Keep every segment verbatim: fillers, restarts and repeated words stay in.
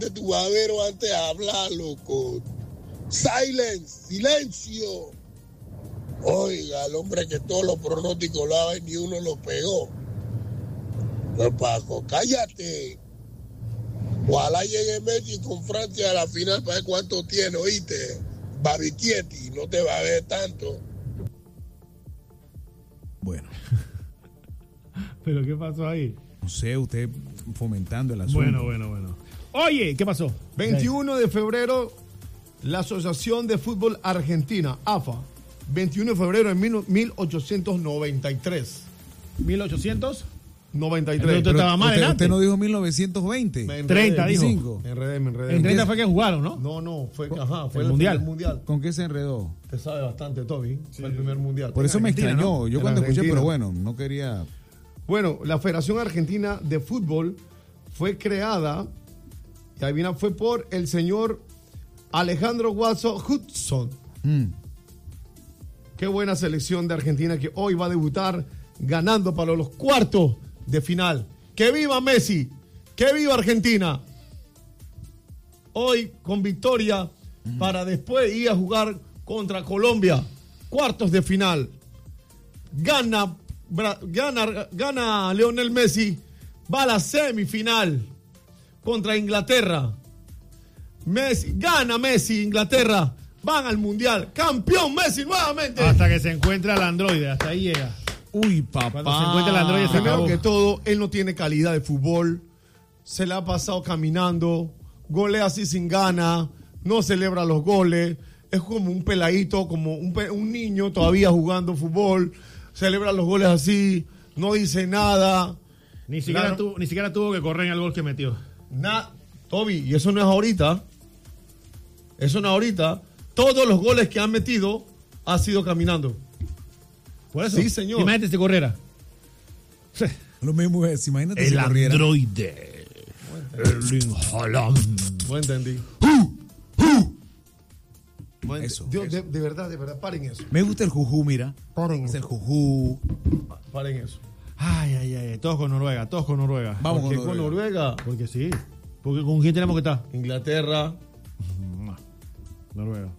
cállate tu babero antes de hablar, loco. Silence, silencio. Oiga, el hombre que todos los pronósticos lo daba y ni uno lo pegó. No, Paco, cállate. Ojalá llegue Messi con Francia a la final para ver cuánto tiene, oíste. Babitietti, no te va a ver tanto. Bueno. ¿Pero qué pasó ahí? No sé, usted fomentando el asunto. Bueno, bueno, bueno. Oye, ¿qué pasó? veintiuno de febrero, la Asociación de Fútbol Argentina, A F A. veintiuno de febrero de mil ochocientos noventa y tres. ¿mil ochocientos? noventa y tres. Usted estaba mal usted, delante. usted no dijo mil novecientos veinte. treinta dijo. veinticinco. Me enredé, me enredé. En treinta fue que jugaron, ¿no? No, no, fue, ajá, fue el el, mundial. primer mundial. ¿Con qué se enredó? Te sabe bastante, Toby. Fue el primer mundial. Por eso me Argentina, extrañó. ¿no? Yo En cuando escuché, Argentina. pero bueno, no quería... Bueno, la Federación Argentina de Fútbol fue creada, y adivina, fue por el señor Alejandro Guaso Hudson. Mm. Qué buena selección de Argentina que hoy va a debutar ganando para los cuartos de final. ¡Que viva Messi! ¡Que viva Argentina! Hoy con victoria mm. para después ir a jugar contra Colombia. Cuartos de final. Gana, gana, gana Lionel Messi. Va a la semifinal contra Inglaterra. Messi, gana Messi, Inglaterra. Van al Mundial. Campeón Messi nuevamente. Hasta que se encuentra el androide. Hasta ahí llega. Uy, papá. Cuando se encuentra el androide se Primero acabó. que todo, él no tiene calidad de fútbol. Se le ha pasado caminando. Golea así sin gana. No celebra los goles. Es como un peladito, como un, pe- un niño todavía jugando fútbol. Celebra los goles así. No dice nada. Ni siquiera, Claro. tuvo, ni siquiera tuvo que correr en el gol que metió. Na- Toby, y eso no es ahorita. Eso no es ahorita. Todos los goles que han metido ha sido caminando. Por eso. Sí, señor. Imagínate si corriera. Lo mismo es, imagínate El si corriera. androide. Erling Haaland. No entendí. No ent- Eso, Dios, eso. De, de verdad, de verdad, paren eso. Me gusta el jujú, mira. Paren Es el eso. jujú. Paren eso. Ay, ay, ay. Todos con Noruega, todos con Noruega. Vamos ¿Por qué con con Noruega. Noruega? Porque sí. Porque ¿con quién tenemos que estar? Inglaterra. Noruega.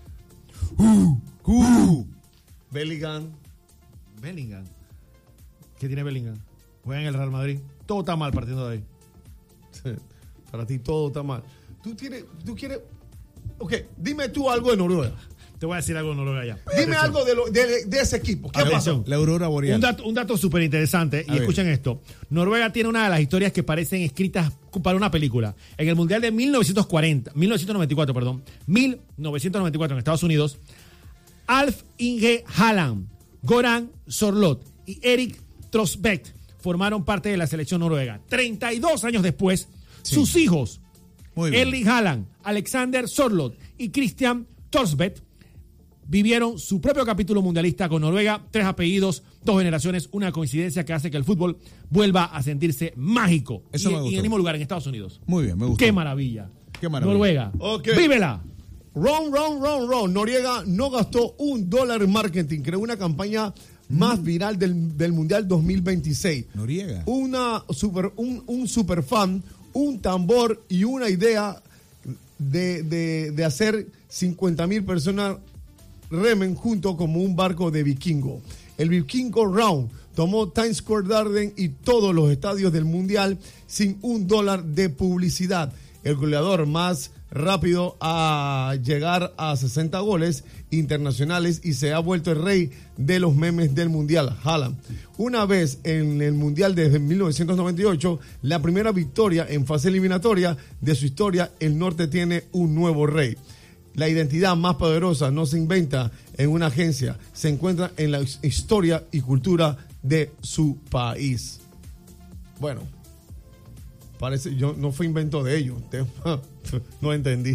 Jujú. Bellingham. Bellingham. ¿Qué tiene Bellingham? Juega en el Real Madrid. Todo está mal partiendo de ahí. Para ti todo está mal. Tú tienes, tú quieres. Ok, dime tú algo de Noruega. Te voy a decir algo de Noruega ya. Dime algo de, lo- de, de ese equipo. ¿Qué Atención. pasó? La aurora boreal. Un dato, un dato súper interesante, y A ver. escuchen esto. Noruega tiene una de las historias que parecen escritas para una película. En el Mundial de mil novecientos cuarenta, mil novecientos noventa y cuatro, perdón, mil novecientos noventa y cuatro en Estados Unidos, Alf Inge Haaland, Goran Sorloth y Erik Trosbæk formaron parte de la selección noruega. treinta y dos años después, Sí. sus hijos, Muy bien. Erling Haaland, Alexander Sorloth y Christian Trosbæk, vivieron su propio capítulo mundialista con Noruega, tres apellidos, dos generaciones, una coincidencia que hace que el fútbol vuelva a sentirse mágico. Eso y, me y gustó. en el mismo lugar, en Estados Unidos. Muy bien, me gusta. ¡Qué maravilla! Qué maravilla. Noruega, Ok. ¡vívela! Ron, ron, ron, ron. Noriega no gastó un dólar en marketing. Creó una campaña más viral del, del Mundial dos mil veintiséis. Noriega. Una super, un, un super fan, un tambor y una idea de, de, de hacer cincuenta mil personas remen junto como un barco de vikingo. El Vikingo Round tomó Times Square Garden y todos los estadios del Mundial sin un dólar de publicidad. El goleador más rápido a llegar a sesenta goles internacionales y se ha vuelto el rey de los memes del Mundial, Haaland. Una vez en el Mundial desde mil novecientos noventa y ocho, la primera victoria en fase eliminatoria de su historia, el norte tiene un nuevo rey. La identidad más poderosa no se inventa en una agencia, se encuentra en la historia y cultura de su país. Bueno, parece, yo no fue invento de ellos, te- no entendí.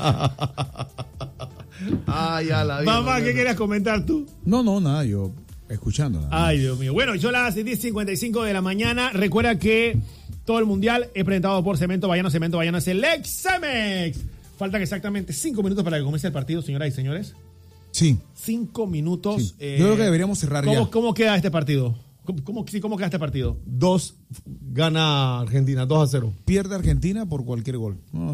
Ay, a la vida. Mamá, ¿qué querías comentar tú? No, no, nada, yo escuchando. Nada. Ay, Dios mío. Bueno, son las diez cincuenta y cinco de la mañana. Recuerda que todo el mundial es presentado por Cemento Bayano. Cemento Bayano es el Excemex. Faltan exactamente cinco minutos para que comience el partido, señoras y señores. Sí. Cinco minutos. Sí. Yo creo que deberíamos cerrar ¿cómo, ya. ¿Cómo queda este partido? ¿Cómo, cómo, sí, ¿Cómo queda este partido? Dos, gana Argentina, dos a cero. Pierde Argentina por cualquier gol. No,